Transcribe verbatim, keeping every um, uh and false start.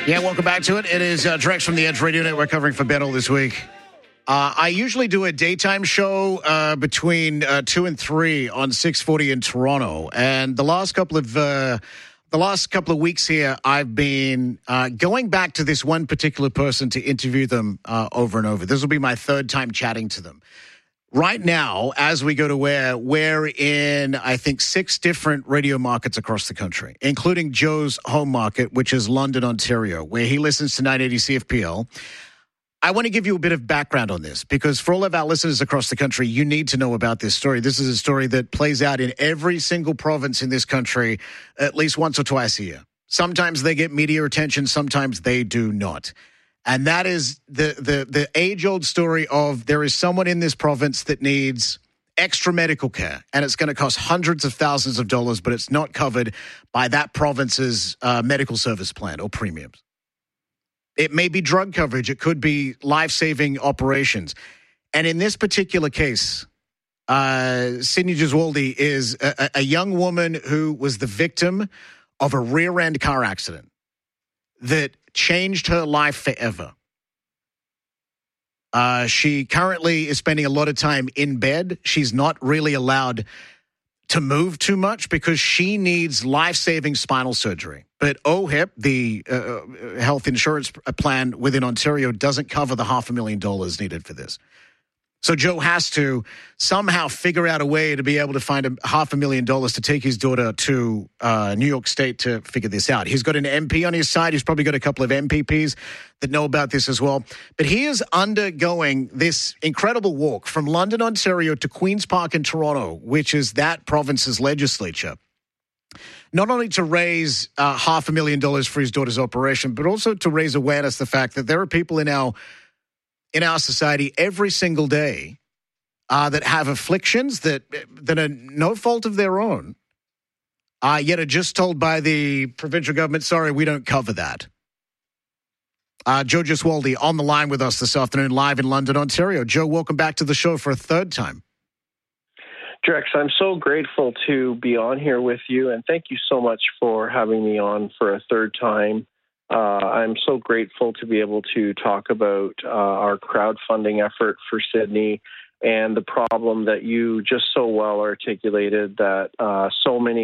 Yeah, welcome back to it. It is uh, Drex from the Edge Radio Network covering for Benno this week. Uh, I usually do a daytime show uh, between uh, two and three on six forty in Toronto, and the last couple of uh, the last couple of weeks here, I've been uh, going back to this one particular person to interview them uh, over and over. This will be my third time chatting to them. Right now, as we go to air, we're in, I think, six different radio markets across the country, including Joe's home market, which is London, Ontario, where he listens to nine eighty C F P L. I want to give you a bit of background on this because for all of our listeners across the country, you need to know about this story. This is a story that plays out in every single province in this country at least once or twice a year. Sometimes they get media attention, sometimes they do not. And that is the, the, the age-old story of there is someone in this province that needs extra medical care, and it's going to cost hundreds of thousands of dollars, but it's not covered by that province's uh, medical service plan or premiums. It may be drug coverage. It could be life-saving operations. And in this particular case, uh, Sydney Gesualdi is a, a young woman who was the victim of a rear-end car accident that changed her life forever. Uh, she currently is spending a lot of time in bed. She's not really allowed to move too much because she needs life-saving spinal surgery. But O H I P, the uh, health insurance plan within Ontario, doesn't cover the half a million dollars needed for this. So Joe has to somehow figure out a way to be able to find a half a million dollars to take his daughter to uh, New York State to figure this out. He's got an M P on his side. He's probably got a couple of M P Ps that know about this as well. But he is undergoing this incredible walk from London, Ontario to Queen's Park in Toronto, which is that province's legislature. Not only to raise uh, half a million dollars for his daughter's operation, but also to raise awareness the fact that there are people in our in our society every single day uh, that have afflictions that that are no fault of their own, uh, yet are just told by the provincial government, sorry, we don't cover that. Uh, Joe Gesualdi on the line with us this afternoon, live in London, Ontario. Joe, welcome back to the show for a third time. Drex, I'm so grateful to be on here with you, and thank you so much for having me on for a third time. Uh, I'm so grateful to be able to talk about uh, our crowdfunding effort for Sydney and the problem that you just so well articulated, that uh, so many